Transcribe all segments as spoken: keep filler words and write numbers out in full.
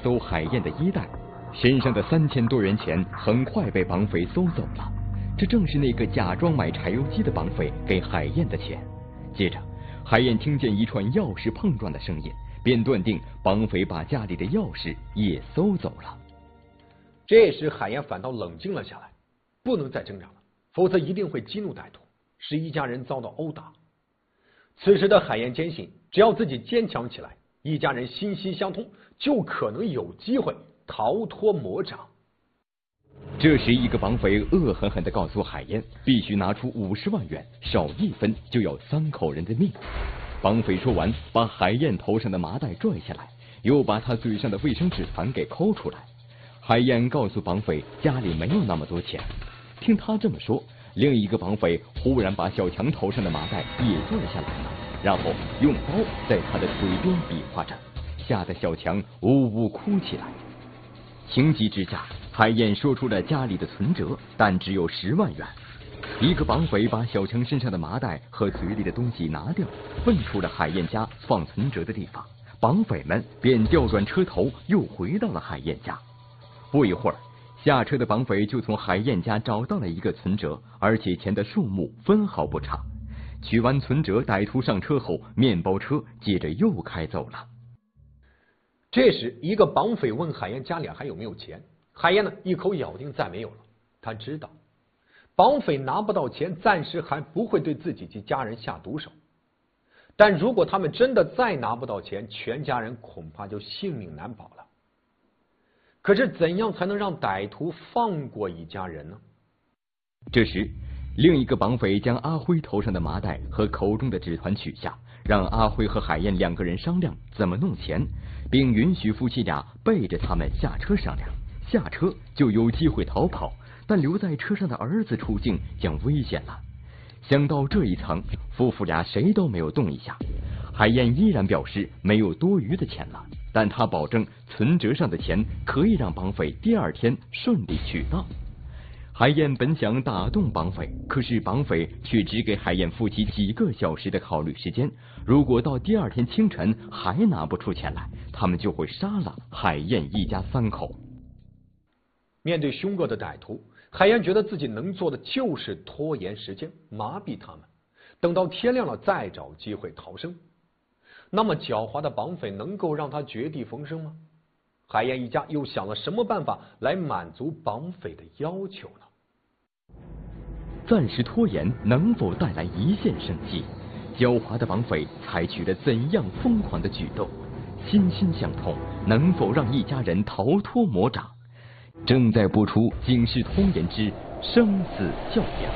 搜海燕的衣袋，身上的三千多元钱很快被绑匪搜走了。这正是那个假装买柴油机的绑匪给海燕的钱。接着，海燕听见一串钥匙碰撞的声音，便断定绑匪把家里的钥匙也搜走了。 这时，海燕反倒冷静了下来，不能再挣扎了，否则一定会激怒歹徒，使一家人遭到殴打。此时的海燕坚信，只要自己坚强起来，一家人心心相通，就可能有机会逃脱魔掌。 这时，一个绑匪恶狠狠地告诉海燕，必须拿出五十万元，少一分就要三口人的命。绑匪说完，把海燕头上的麻袋拽下来，又把她嘴上的卫生纸团给抠出来。海燕告诉绑匪，家里没有那么多钱。听他这么说，另一个绑匪忽然把小强头上的麻袋也拽下来了，然后用刀在他的腿边比划着，吓得小强呜呜哭起来。情急之下，海燕说出了家里的存折，但只有十万元。一个绑匪把小强身上的麻袋和嘴里的东西拿掉，问出了海燕家放存折的地方。绑匪们便调转车头，又回到了海燕家。不一会儿，下车的绑匪就从海燕家找到了一个存折，而且钱的数目分毫不差。取完存折，歹徒上车后，面包车接着又开走了。 这时，一个绑匪问海燕家里还有没有钱，海燕呢一口咬定再没有了。他知道绑匪拿不到钱，暂时还不会对自己及家人下毒手，但如果他们真的再拿不到钱，全家人恐怕就性命难保了。可是怎样才能让歹徒放过一家人呢？ 这时，另一个绑匪将阿辉头上的麻袋和口中的纸团取下，让阿辉和海燕两个人商量怎么弄钱，并允许夫妻俩背着他们下车商量，下车就有机会逃跑，但留在车上的儿子处境将危险了。想到这一层，夫妇俩谁都没有动一下。海燕依然表示没有多余的钱了，但他保证存折上的钱可以让绑匪第二天顺利取到。海燕本想打动绑匪，可是绑匪却只给海燕夫妻几个小时的考虑时间，如果到第二天清晨还拿不出钱来，他们就会杀了海燕一家三口。 面对凶恶的歹徒，海燕觉得自己能做的就是拖延时间，麻痹他们，等到天亮了再找机会逃生。那么狡猾的绑匪能够让他绝地逢生吗？海燕一家又想了什么办法来满足绑匪的要求呢？ 暂时拖延能否带来一线生机？狡猾的绑匪采取了怎样疯狂的举动？心心相通，能否让一家人逃脱魔掌？正在播出《警世通言之生死较量》。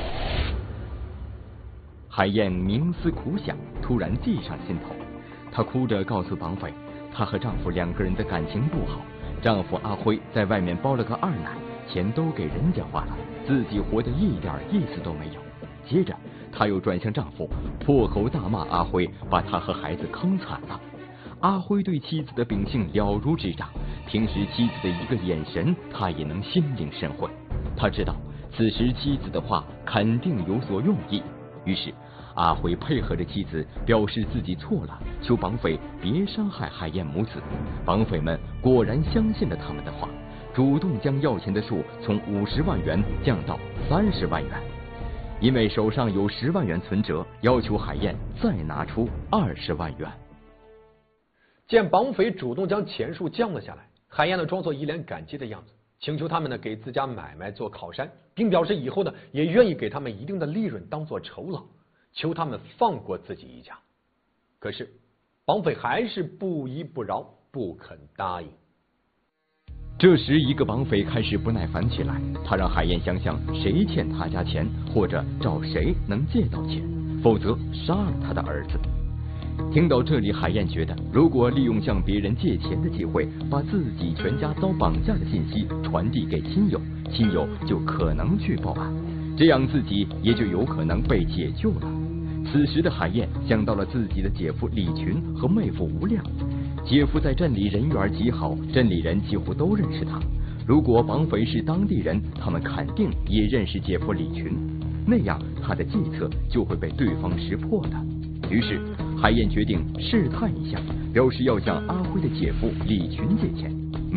海燕冥思苦想，突然计上心头。她哭着告诉绑匪，她和丈夫两个人的感情不好，丈夫阿辉在外面包了个二奶，钱都给人家花了，自己活得一点意思都没有。接着她又转向丈夫，破口大骂阿辉，把他和孩子坑惨了。阿辉对妻子的秉性了如指掌，平时妻子的一个眼神他也能心领神会。他知道此时妻子的话肯定有所用意，于是阿辉配合着妻子，表示自己错了，求绑匪别伤害海燕母子。绑匪们果然相信了他们的话，主动将要钱的数从五十万元降到三十万元。因为手上有十万元存折，要求海燕再拿出二十万元。 见绑匪主动将钱数降了下来，海燕呢装作一脸感激的样子，请求他们呢给自家买卖做靠山，并表示以后呢也愿意给他们一定的利润当做酬劳，求他们放过自己一家。可是绑匪还是不依不饶，不肯答应。 这时一个绑匪开始不耐烦起来，他让海燕想想谁欠他家钱，或者找谁能借到钱，否则杀了他的儿子。听到这里，海燕觉得如果利用向别人借钱的机会，把自己全家遭绑架的信息传递给亲友，亲友就可能去报案，这样自己也就有可能被解救了。此时的海燕想到了自己的姐夫李群和妹夫吴亮，姐夫在镇里人缘极好，镇里人几乎都认识他。如果绑匪是当地人，他们肯定也认识姐夫李群，那样他的计策就会被对方识破的。于是海燕决定试探一下，表示要向阿辉的姐夫李群借钱。